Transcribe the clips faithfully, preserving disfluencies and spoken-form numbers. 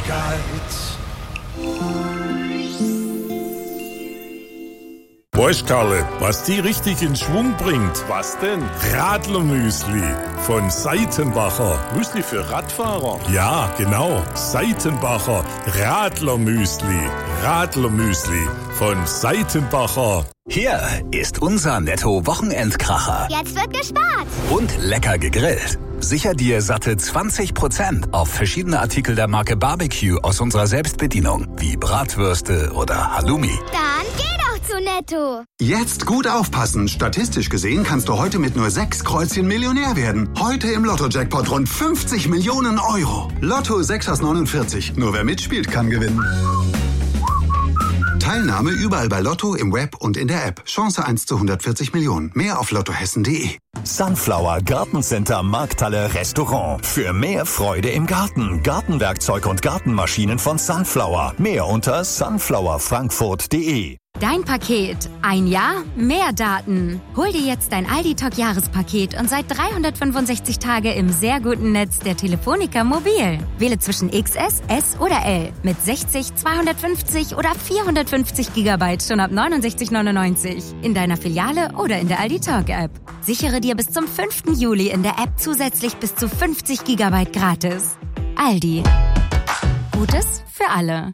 Weißt Karle, was die richtig in Schwung bringt? Was denn? Radlermüsli von Seitenbacher. Müsli für Radfahrer? Ja, genau. Seitenbacher Radlermüsli. Radlermüsli von Seitenbacher. Hier ist unser Netto-Wochenendkracher. Jetzt wird gespart. Und lecker gegrillt. Sicher dir satte zwanzig Prozent auf verschiedene Artikel der Marke Barbecue aus unserer Selbstbedienung, wie Bratwürste oder Halloumi. Dann geh doch zu Netto. Jetzt gut aufpassen. Statistisch gesehen kannst du heute mit nur sechs Kreuzchen Millionär werden. Heute im Lotto-Jackpot rund fünfzig Millionen Euro. Lotto sechs aus neunundvierzig. Nur wer mitspielt, kann gewinnen. Teilnahme überall bei Lotto, im Web und in der App. Chance eins zu hundertvierzig Millionen. Mehr auf lottohessen punkt de. Sunflower Gartencenter Markthalle Restaurant. Für mehr Freude im Garten. Gartenwerkzeug und Gartenmaschinen von Sunflower. Mehr unter sunflower frankfurt punkt de. Dein Paket. Ein Jahr, mehr Daten. Hol dir jetzt dein Aldi-Talk-Jahrespaket und seit dreihundertfünfundsechzig Tage im sehr guten Netz der Telefonica Mobil. Wähle zwischen X S, S oder L mit sechzig, zweihundertfünfzig oder vierhundertfünfzig Gigabyte schon ab neunundsechzig neunundneunzig in deiner Filiale oder in der Aldi-Talk-App. Sichere dir bis zum fünften Juli in der App zusätzlich bis zu fünfzig Gigabyte gratis. Aldi. Gutes für alle.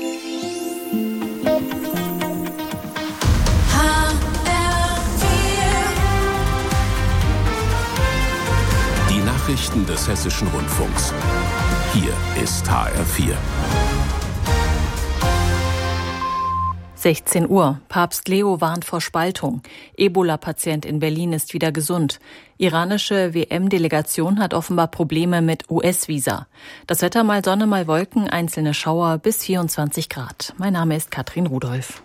Die Nachrichten des Hessischen Rundfunks. Hier ist H R vier. sechzehn Uhr. Papst Leo warnt vor Spaltung. Ebola-Patient in Berlin ist wieder gesund. Iranische W M-Delegation hat offenbar Probleme mit U S-Visa. Das Wetter mal Sonne, mal Wolken, einzelne Schauer bis vierundzwanzig Grad. Mein Name ist Katrin Rudolph.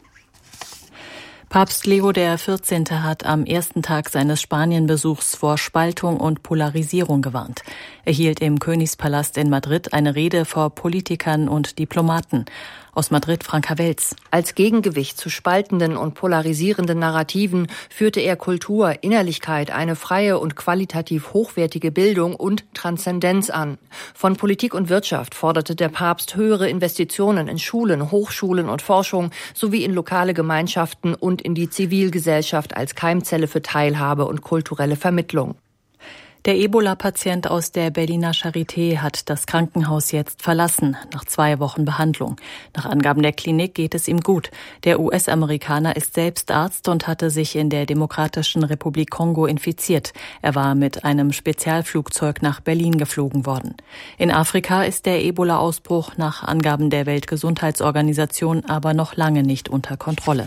Papst Leo der vierzehnte hat am ersten Tag seines Spanienbesuchs vor Spaltung und Polarisierung gewarnt. Er hielt im Königspalast in Madrid eine Rede vor Politikern und Diplomaten. Aus Madrid Franka Welz. Als Gegengewicht zu spaltenden und polarisierenden Narrativen führte er Kultur, Innerlichkeit, eine freie und qualitativ hochwertige Bildung und Transzendenz an. Von Politik und Wirtschaft forderte der Papst höhere Investitionen in Schulen, Hochschulen und Forschung sowie in lokale Gemeinschaften und in die Zivilgesellschaft als Keimzelle für Teilhabe und kulturelle Vermittlung. Der Ebola-Patient aus der Berliner Charité hat das Krankenhaus jetzt verlassen, nach zwei Wochen Behandlung. Nach Angaben der Klinik geht es ihm gut. Der U S-Amerikaner ist selbst Arzt und hatte sich in der Demokratischen Republik Kongo infiziert. Er war mit einem Spezialflugzeug nach Berlin geflogen worden. In Afrika ist der Ebola-Ausbruch nach Angaben der Weltgesundheitsorganisation aber noch lange nicht unter Kontrolle.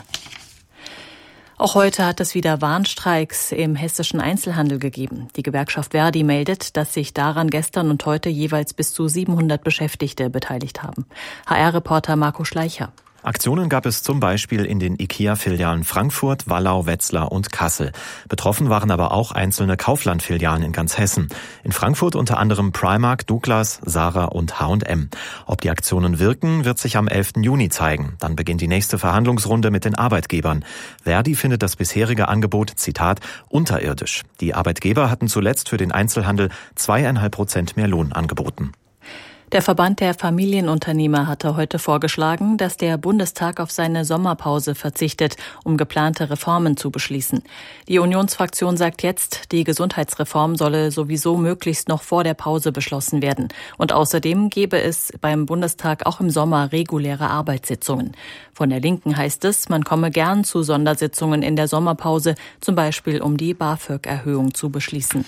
Auch heute hat es wieder Warnstreiks im hessischen Einzelhandel gegeben. Die Gewerkschaft Verdi meldet, dass sich daran gestern und heute jeweils bis zu siebenhundert Beschäftigte beteiligt haben. H R-Reporter Marco Schleicher. Aktionen gab es zum Beispiel in den IKEA-Filialen Frankfurt, Wallau, Wetzlar und Kassel. Betroffen waren aber auch einzelne Kaufland-Filialen in ganz Hessen. In Frankfurt unter anderem Primark, Douglas, Zara und H und M. Ob die Aktionen wirken, wird sich am elften Juni zeigen. Dann beginnt die nächste Verhandlungsrunde mit den Arbeitgebern. Verdi findet das bisherige Angebot, Zitat, unterirdisch. Die Arbeitgeber hatten zuletzt für den Einzelhandel zweieinhalb Prozent mehr Lohn angeboten. Der Verband der Familienunternehmer hatte heute vorgeschlagen, dass der Bundestag auf seine Sommerpause verzichtet, um geplante Reformen zu beschließen. Die Unionsfraktion sagt jetzt, die Gesundheitsreform solle sowieso möglichst noch vor der Pause beschlossen werden. Und außerdem gebe es beim Bundestag auch im Sommer reguläre Arbeitssitzungen. Von der Linken heißt es, man komme gern zu Sondersitzungen in der Sommerpause, zum Beispiel um die BAföG-Erhöhung zu beschließen.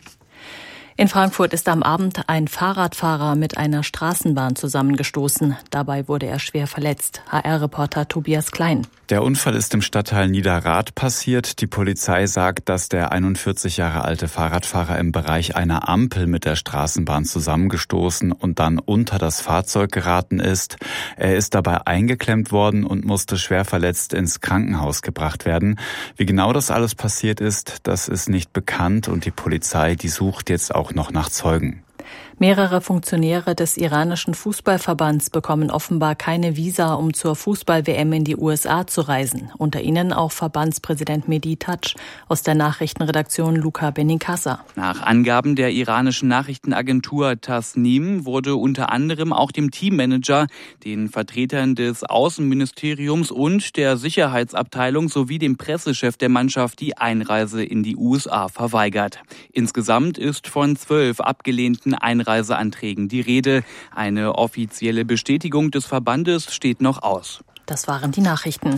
In Frankfurt ist am Abend ein Fahrradfahrer mit einer Straßenbahn zusammengestoßen. Dabei wurde er schwer verletzt. H R-Reporter Tobias Klein. Der Unfall ist im Stadtteil Niederrad passiert. Die Polizei sagt, dass der einundvierzig Jahre alte Fahrradfahrer im Bereich einer Ampel mit der Straßenbahn zusammengestoßen und dann unter das Fahrzeug geraten ist. Er ist dabei eingeklemmt worden und musste schwer verletzt ins Krankenhaus gebracht werden. Wie genau das alles passiert ist, das ist nicht bekannt und die Polizei, die sucht jetzt auch noch nach Zeugen. Mehrere Funktionäre des iranischen Fußballverbands bekommen offenbar keine Visa, um zur Fußball-W M in die U S A zu reisen. Unter ihnen auch Verbandspräsident Mehdi Tadsch. Aus der Nachrichtenredaktion Luca Benincasa. Nach Angaben der iranischen Nachrichtenagentur Tasnim wurde unter anderem auch dem Teammanager, den Vertretern des Außenministeriums und der Sicherheitsabteilung sowie dem Pressechef der Mannschaft die Einreise in die U S A verweigert. Insgesamt ist von zwölf abgelehnten Einreiseanträgen die Rede. Eine offizielle Bestätigung des Verbandes steht noch aus. Das waren die Nachrichten.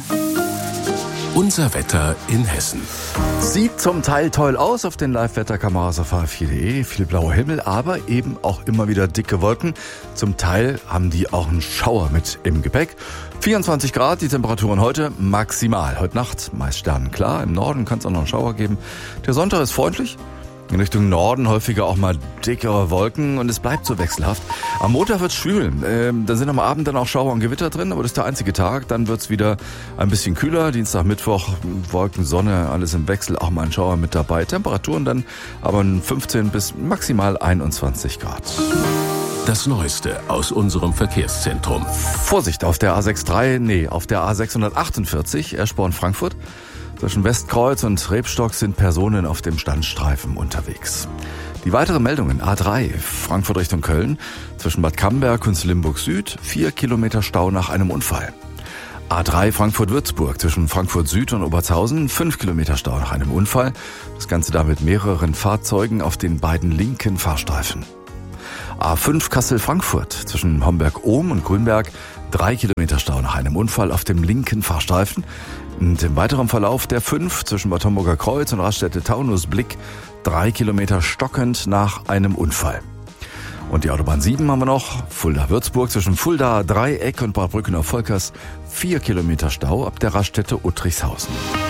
Unser Wetter in Hessen. Sieht zum Teil toll aus auf den Live-Wetterkameras auf H F vier punkt de. Viel blauer Himmel, aber eben auch immer wieder dicke Wolken. Zum Teil haben die auch einen Schauer mit im Gepäck. vierundzwanzig Grad, die Temperaturen heute maximal. Heute Nacht meist sternenklar. Im Norden kann es auch noch einen Schauer geben. Der Sonntag ist freundlich. In Richtung Norden häufiger auch mal dickere Wolken und es bleibt so wechselhaft. Am Montag wird's schwül. Ähm, da sind am Abend dann auch Schauer und Gewitter drin, aber das ist der einzige Tag. Dann wird's wieder ein bisschen kühler. Dienstag, Mittwoch, Wolken, Sonne, alles im Wechsel, auch mal ein Schauer mit dabei. Temperaturen dann aber fünfzehn bis maximal einundzwanzig Grad. Das Neueste aus unserem Verkehrszentrum. Vorsicht auf der A sechsunddreißig, nee, auf der A sechshundertachtundvierzig, Eschborn-Frankfurt. Zwischen Westkreuz und Rebstock sind Personen auf dem Standstreifen unterwegs. Die weiteren Meldungen: A drei, Frankfurt Richtung Köln, zwischen Bad Camberg und Limburg Süd, vier Kilometer Stau nach einem Unfall. A drei Frankfurt-Würzburg, zwischen Frankfurt Süd und Obertshausen, fünf Kilometer Stau nach einem Unfall. Das Ganze da mit mehreren Fahrzeugen auf den beiden linken Fahrstreifen. A fünf Kassel-Frankfurt, zwischen Homberg-Ohm und Grünberg, drei Kilometer Stau nach einem Unfall auf dem linken Fahrstreifen. Und im weiteren Verlauf der fünf zwischen Bad Homburger Kreuz und Raststätte-Taunus-Blick, drei Kilometer stockend nach einem Unfall. Und die Autobahn sieben haben wir noch, Fulda-Würzburg, zwischen Fulda, Dreieck und Bad Brückenau-Volkers, vier Kilometer Stau ab der Raststätte Uttrichshausen.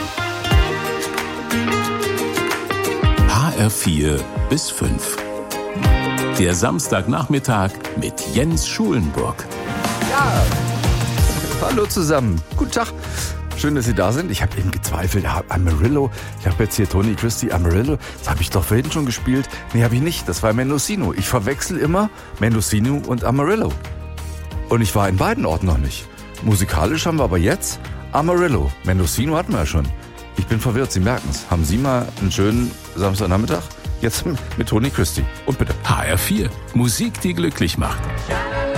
H R vier bis fünf. Der Samstagnachmittag mit Jens Schulenburg. Ja, hallo zusammen, guten Tag. Schön, dass Sie da sind. Ich habe eben gezweifelt, Amarillo. Ich habe jetzt hier Tony Christie, Amarillo. Das habe ich doch vorhin schon gespielt. Nee, habe ich nicht. Das war Mendocino. Ich verwechsel immer Mendocino und Amarillo. Und ich war in beiden Orten noch nicht. Musikalisch haben wir aber jetzt Amarillo. Mendocino hatten wir ja schon. Ich bin verwirrt, Sie merken es. Haben Sie mal einen schönen Samstagnachmittag? Jetzt mit Tony Christie. Und bitte. H R vier. Musik, die glücklich macht.